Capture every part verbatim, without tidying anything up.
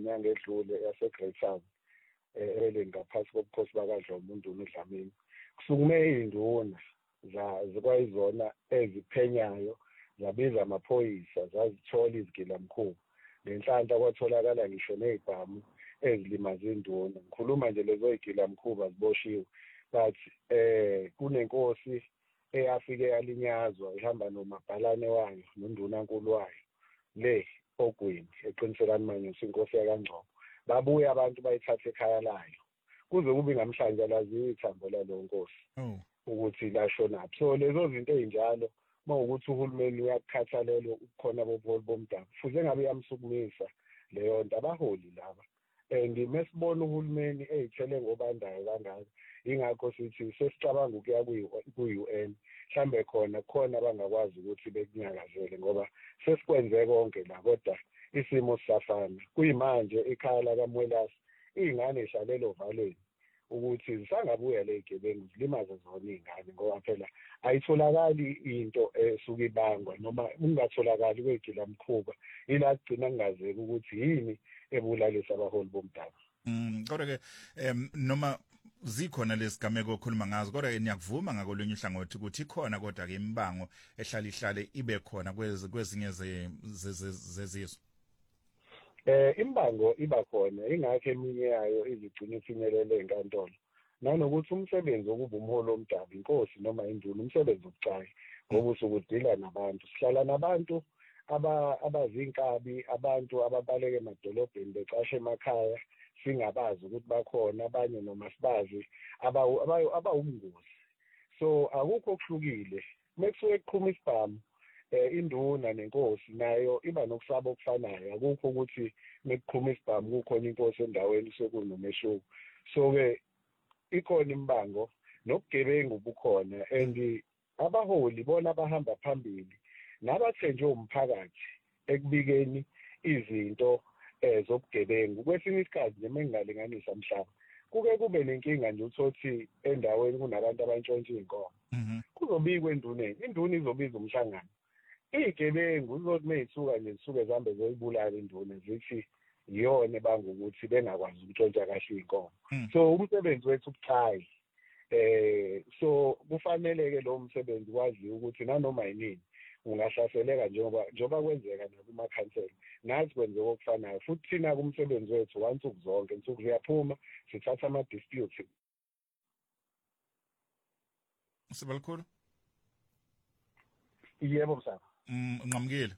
ngenyanga edlule yaseGreytown eleni ngaphansi kobukhosi bakaDlomo uNduna uDlamini. Kusukume iy'nduna zikwayizona eziphenyayo zabiza amaphoyisa zazithola izigilamkhuba. Ngenhlanhla kwatholakala ngisho ney'bhamu ezilimaza induna. Ngikhuluma nje lezo y'gilamkhuba ziboshiwe, but eh kunenkosi eyafike yalinyazwa ihamba nomabhalane wayo nondunankulu wayo le ogwini eqiniselani manje inkosi yakaNgcobo. Babuye abantu bayithatha ekhaya layo kuze kube namhlanje laziwa ithambo lalo nkosi ukuthi lashonaphi. So lezo zinto ey'njalo mawukuthi uhulumeni uyakukhathalela ukukhona bobuholi bomdabu fuze ngabe yamsukumisa leyo nto abaholi laba. And mesibona uhulumeni eyithele ngobandayo kangaka ingakho sithi sesicabanga ukuya ku-U N mhlambe khona khona abangakwazi ukuthi bekunyakazele ngoba sesikwenze konke la kodwa isimo sisafana. Kuyimanje ikhaya lakaMwelasi iy'ngane zishalele ovalweni ukuthi zisangabuya ley'gebengu zilimaze zona iy'ngane ngoba phela ayitholakali into esuke ibangwa noma kungatholakali kwey'gilamkhuba ila kugcina kungazeki ukuthi yini ebulalisa abaholi bomdabu. Mm, kodwa-ke um noma zikhona lesigameko okhuluma ngazo kodwa niyakuvuma ngakolunye uhlangothi ukuthi ikhona kodwa-ke imibango ehlala ihlale ibe khona kwezinye zezizwe. Eh imbango iba khona ingakho eminye yayo izigcina ifinyelele enkantolo. Nanokuthi umsebenzi wokuba umholi womdabu inkosi noma induna umsebenzi obucayi ngoba usukudila nabantu. Sihlala nabantu abazinkabi, abantu ababaleke emadolobheni becashe emakhaya singabazi ukuthi bakhona, abanye noma sibazi abawumngozi. So akukho okuhlukile mekusuke kuqhuma isibhamu induna nenkosi nayo iba nokusaba okufanayo. Akukho ukuthi mekuqhuma isibhamu kukhona inkosi endaweni sekunomeshuko. So-ke ikhona imbango nobugebengu bukhona and abaholi bona abahamba phambili nabathenjwe umphakathi ekubikeni izinto zobugebengu. Kwesinye isikhathi nje mengingalinganisa mhlaba kuke kube nenkinga nje uthothi endaweni kunabantu abantshontsha iy'nkomo kuzobikwa enduneni, induna izobiza umhlangano. Iy'gebengu zizothi mey'thuka nje zisuke zihambe zoyibulala induna zithi yiyona ebanga ukuthi bengakwazi ukutshontsha kahle iy'nkomo. So umsebenzi wethu ubucayi. Eh so kufanele-ke lo msebenzi waziwe ukuthi nanoma yinini ungahlaseleka njengoba njengoba kwenzeka nakumakhansela nathi kwenzeka okufanayo futhi thina kumsebenzi wethu wansuku zonke insuku ziyaphuma sithatha ama-dispute. Sibalikhulu? Yebo msaba. Mm, ngamukile.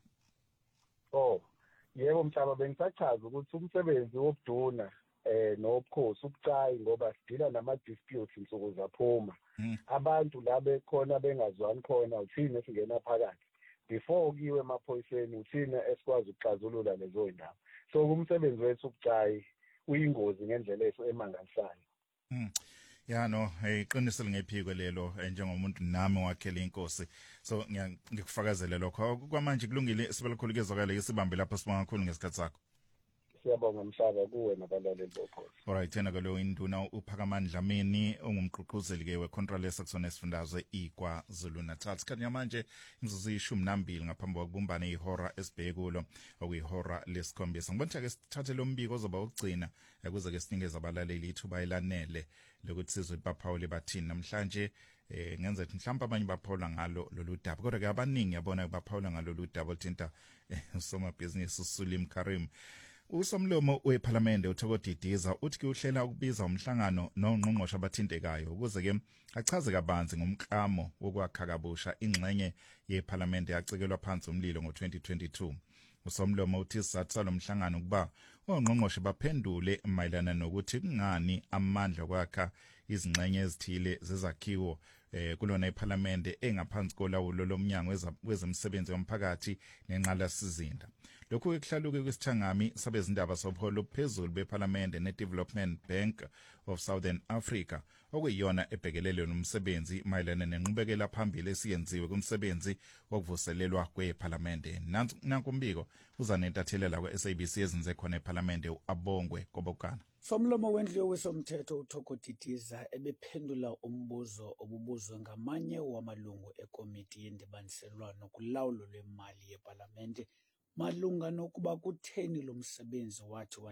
Oh yebo msaba bengisachaza ukuthi umsebenzi wobuduna eh nobukhosi ubucayi ngoba sidila nama-dispute insuku zaphuma. Abantu la bekhona bengazwani khona uthini esingena phakathi before kuyiwe emaphoyiseni uthini esikwazi ukuxazulula lezo y'ndaba. So kumsebenzi wethu ubucayi uyingozi ngendlela emangalisayo. Mm. Ya no iqiniso lingephiko lelo njengomuntu nami wakhela inkosi. So ngikufakazela lokho kwamanje kulungile sibalikhulu kezwakala isibambe lapho sibonga kakhulu ngesikhathi sakho. Siyabonga mhlaba kuwe nabalaleli bokhosi. Alright, thena kalo induna uPhakamani Dlamini ongumgqugquzeli ke weControlesa kusona isifundazwe iKwaZulu Natal. Sikhathi manje imizuzu ishumi nambili ngaphambi kokubumbana ihora esibhekulo okuyihora lesikhombisa. Ngibona ke sithathe lo mbiko ozoba ukugcina ukuze ke sinikeze abalaleli ithuba elanele lokuthi sizwe baphawule bathini namhlanje. Eh ngenza ukuthi mhlawumbe abanye baphawula ngalo lolu daba kodwa ke abaningi yabona baphawula ngalo lolu daba thinta usomabhizinisi uSulim Karim. Usomlomo wePhalamende uThokodidiza uthi ke uhlela ukubiza umhlangano nongqongqoshe abathintekayo ukuze ke achaze kabanzi ngomklamo wokwakha kabusha ingxenye yePhalamende yacikelwa phansi umlilo ngo twenty twenty-two. Usomlomo uthi isizathu salomhlangano kuba ongqongqoshe baphendule mayelana nokuthi kungani amandla kwakha izingxenye ezithile zezakhiwo eh kulona iPhalamende engaphansi kolawulo lomnyango wezemisebenzi yomphakathi nenqala sizinda. Lokhu ekuhlaluke kwisithangami sabezindaba sobuholo phezulu bePhalamende neDevelopment Bank of Southern Africa okuyiyona ebhekelele nomsebenzi mayelana nenqubekela phambili esiyenziwe kumsebenzi wokuvuselelwa kwePhalamende. Nanku umbiko uzanentathelela kwe-S A B C ezenze khona ePhalamende abongwe kobokana. Somlomo wendlu wesomthetho uThokodidiza ebephendula umbuzo obubuzwe ngamanye wamalungu ekomiti yendibaniselwano kulawulo lwemali yePhalamende malunga nokuba kutheni lo msebenzi wathi